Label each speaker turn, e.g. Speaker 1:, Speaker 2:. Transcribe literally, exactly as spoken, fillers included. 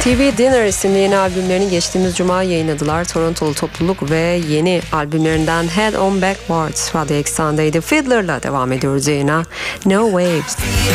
Speaker 1: T V Dinner isimli yeni albümlerini geçtiğimiz cuma yayınladılar. Torontolu topluluk ve yeni albümlerinden Head on Backwards Radyo Eksen'deydi. Fiddler'la devam ediyoruz yayına. No Waves.